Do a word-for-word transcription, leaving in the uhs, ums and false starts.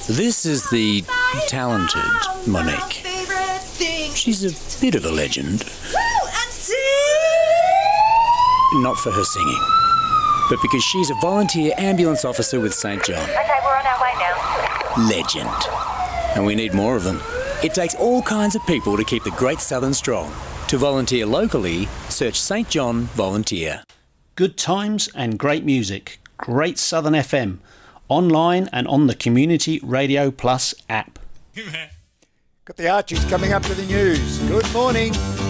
This is the talented Monique. She's a bit of a legend. Not for her singing, but because she's a volunteer ambulance officer with Saint John. Okay, we're on our way now. Legend. And we need more of them. It takes all kinds of people to keep the Great Southern strong. To volunteer locally, search Saint John Volunteer. Good times and great music. Great Southern F M. Online and on the Community Radio Plus app. Got the Archies coming up to the news. Good morning.